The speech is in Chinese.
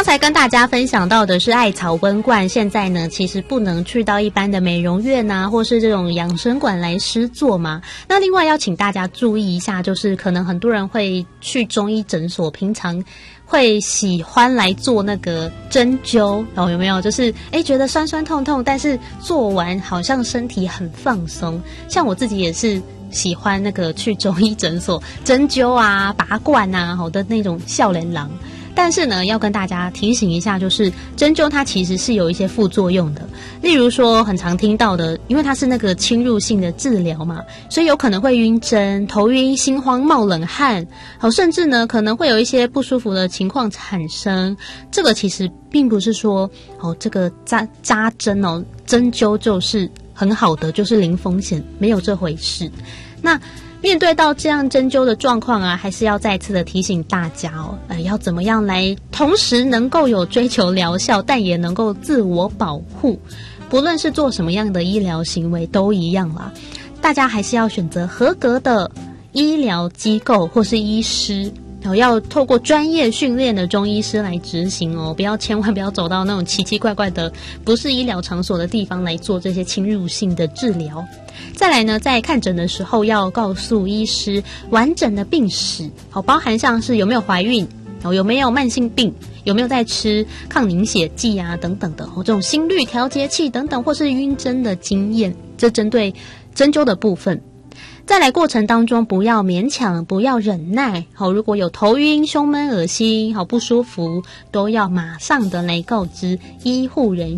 才跟大家分享到的是艾草温罐，现在呢其实不能去到一般的美容院啊，或是这种养生馆来施作嘛。那另外要请大家注意一下，就是可能很多人会去中医诊所，平常会喜欢来做那个针灸，有没有？就是觉得酸酸痛痛，但是做完好像身体很放松。像我自己也是喜欢那个去中医诊所针灸啊、拔罐啊，好的那种少年郎。但是呢，要跟大家提醒一下，就是针灸它其实是有一些副作用的，例如说很常听到的，因为它是那个侵入性的治疗嘛，所以有可能会晕针、头晕、心慌、冒冷汗，甚至呢可能会有一些不舒服的情况产生。这个其实并不是说这个扎针针灸就是很好的，就是零风险，没有这回事。那面对到这样针灸的状况啊，还是要再次的提醒大家要怎么样来同时能够有追求疗效，但也能够自我保护。不论是做什么样的医疗行为都一样啦，大家还是要选择合格的医疗机构或是医师，要透过专业训练的中医师来执行千万不要走到那种奇奇怪怪的不是医疗场所的地方来做这些侵入性的治疗。再来呢，在看诊的时候要告诉医师完整的病史，包含像是有没有怀孕，有没有慢性病，有没有在吃抗凝血剂啊等等的，这种心率调节器等等，或是晕针的经验，这针对针灸的部分。再来过程当中不要勉强，不要忍耐，如果有头晕、胸闷、恶心、不舒服，都要马上的来告知医护人员。